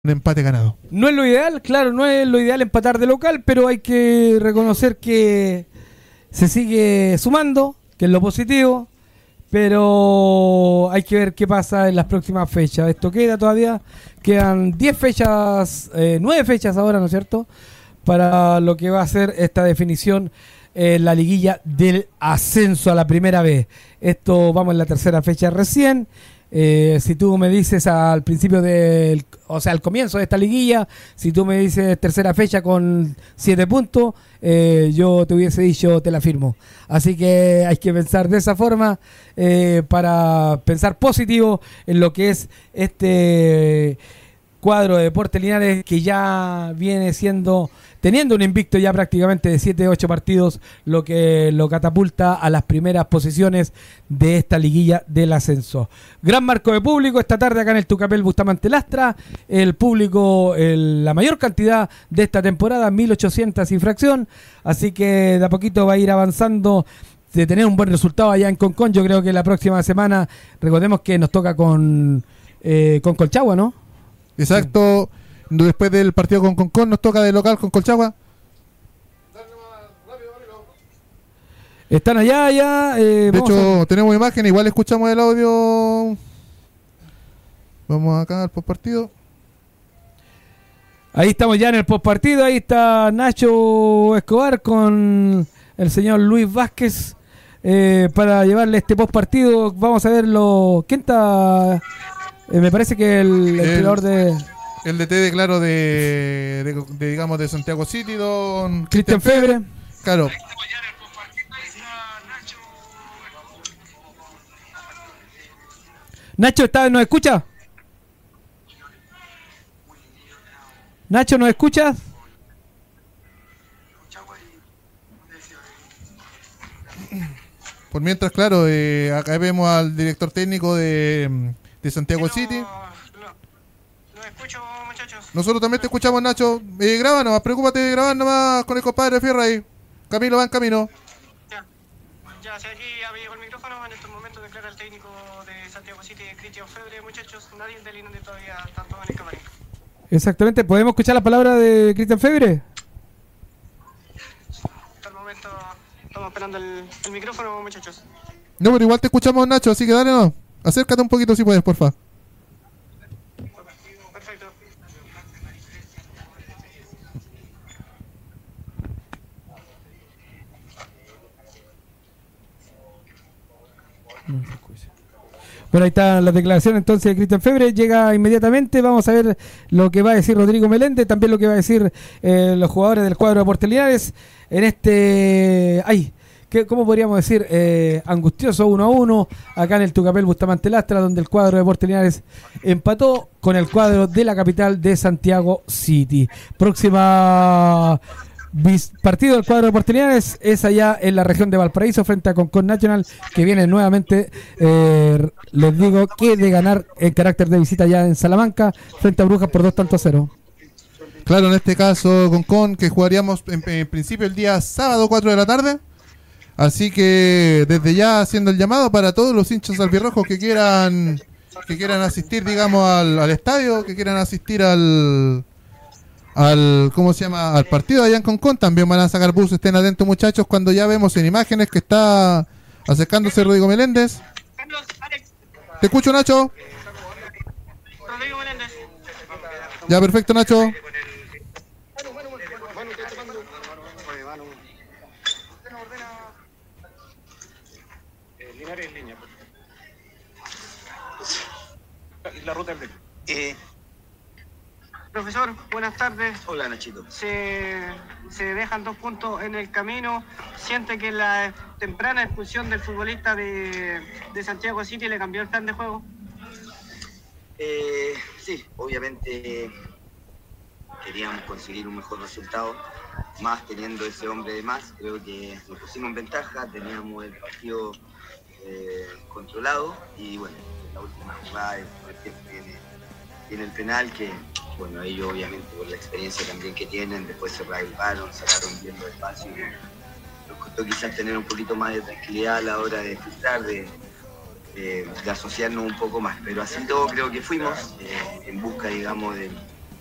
un empate ganado. No es lo ideal, claro, no es lo ideal empatar de local, pero hay que reconocer que se sigue sumando, que es lo positivo, pero hay que ver qué pasa en las próximas fechas. Esto quedan 10 fechas, 9 fechas ahora, ¿no es cierto?, para lo que va a ser esta definición en la liguilla del ascenso a la primera vez. Esto vamos en la tercera fecha recién. Si tú me dices al principio al comienzo de esta liguilla, si tú me dices tercera fecha con 7 puntos, yo te hubiese dicho, te la firmo. Así que hay que pensar de esa forma para pensar positivo en lo que es este cuadro de Deportes Linares, que ya viene teniendo un invicto ya prácticamente de 7-8 partidos, lo que lo catapulta a las primeras posiciones de esta liguilla del ascenso. Gran marco de público esta tarde acá en el Tucapel Bustamante Lastra. El público, la mayor cantidad de esta temporada, 1.800 y fracción. Así que de a poquito va a ir avanzando. De tener un buen resultado allá en Concón, yo creo que la próxima semana, recordemos que nos toca con Colchagua, ¿no? Exacto. Sí. Después del partido con Concón nos toca de local con Colchagua. Están allá. De hecho, tenemos imagen, igual escuchamos el audio. Vamos acá al postpartido. Ahí estamos ya en el postpartido. Ahí está Nacho Escobar con el señor Luis Vázquez para llevarle este postpartido. Vamos a verlo. ¿Quién está? Me parece que el entrenador de... El DT, claro, digamos, de Santiago City, don Cristian Febre. Claro. Nacho, ¿nos escucha? Nacho, ¿nos escuchas? Por mientras, claro, acá vemos al director técnico de Santiago City. Nosotros también te escuchamos, Nacho. Graba nomás, preocúpate de grabar nomás con el compadre Fierra ahí. Camilo va en camino. Ya, si aquí abrigo el micrófono, en estos momentos declara el técnico de Santiago City, Cristian Febre. Muchachos, nadie del INANDE todavía está todo en el camarín. Exactamente, ¿podemos escuchar la palabra de Cristian Febre? Hasta el momento estamos esperando el micrófono, muchachos. No, pero igual te escuchamos, Nacho, así que dale, no. Acércate un poquito si puedes, porfa. Bueno, ahí está la declaración entonces de Cristian Febre, llega inmediatamente. Vamos a ver lo que va a decir Rodrigo Meléndez, también lo que va a decir los jugadores del cuadro de Deportes Linares en este, ¿cómo podríamos decir? Angustioso 1-1 acá en el Tucapel Bustamante Lastra, donde el cuadro de Deportes Linares empató con el cuadro de la capital de Santiago City. Próxima partido del cuadro de Deportes Linares es allá en la región de Valparaíso frente a Concón Nacional, que viene nuevamente, les digo, que de ganar en carácter de visita ya en Salamanca frente a Brujas por 2-0. Claro, en este caso Concón, que jugaríamos en principio el día sábado 4 de la tarde. Así que desde ya haciendo el llamado para todos los hinchas albirrojos que quieran asistir, digamos, al estadio, que quieran asistir al ¿cómo se llama? Al partido allá en Concón. También van a sacar bus, estén atentos, muchachos, cuando ya vemos en imágenes que está acercándose Rodrigo Meléndez. Te escucho, Nacho. Rodrigo Meléndez. Ya, perfecto, Nacho. La ruta Profesor, buenas tardes. Hola, Nachito. Se dejan 2 puntos en el camino. ¿Siente que la temprana expulsión del futbolista de Santiago City le cambió el plan de juego? Sí, obviamente queríamos conseguir un mejor resultado, más teniendo ese hombre de más. Creo que nos pusimos en ventaja, teníamos el partido controlado y bueno, la última jugada del tiempo tiene el penal que, bueno, ellos obviamente por la experiencia también que tienen, después se reagruparon, sacaron bien los espacios. Nos costó quizás tener un poquito más de tranquilidad a la hora de filtrar, de asociarnos un poco más, pero así todo creo que fuimos en busca, digamos, del